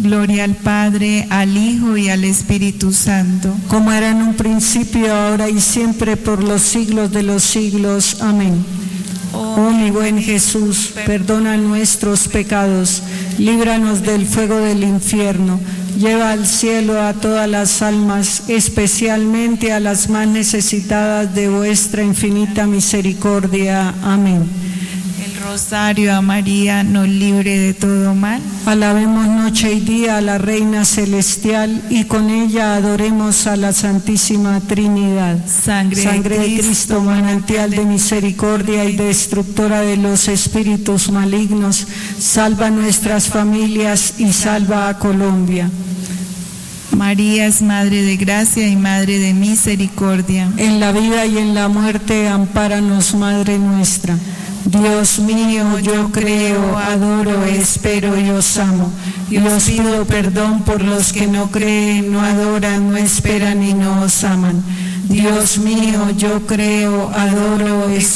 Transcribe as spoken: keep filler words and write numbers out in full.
Gloria al Padre, al Hijo y al Espíritu Santo. Como era en un principio, ahora y siempre, por los siglos de los siglos. Amén. Oh mi buen Jesús, perdona nuestros pecados, líbranos del fuego del infierno, lleva al cielo a todas las almas, especialmente a las más necesitadas de vuestra infinita misericordia. Amén. El rosario a María nos libre de todo mal. Alabemos noche y día a la Reina Celestial y con ella adoremos a la Santísima Trinidad. Sangre, Sangre de de Cristo, manantial de misericordia y destructora de los espíritus malignos, salva nuestras familias y salva a Colombia. María es Madre de Gracia y Madre de Misericordia. En la vida y en la muerte, ampáranos, Madre nuestra. Dios mío, yo creo, adoro, espero y os amo. Y os pido perdón por los que no creen, no adoran, no esperan y no os aman. Dios mío, yo creo, adoro, espero